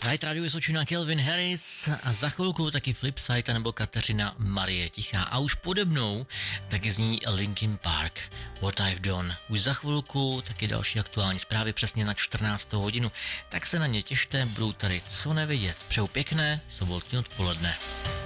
Right Radio Vysočina, Calvin Harris a za chvilku taky Flipside nebo Kateřina Marie Tichá. A už pode mnou taky zní Linkin Park, What I've Done. Už za chvilku taky další aktuální zprávy přesně na 14. hodinu. Tak se na ně těšte, budou tady co nevidět. Přeju pěkné sobotní odpoledne.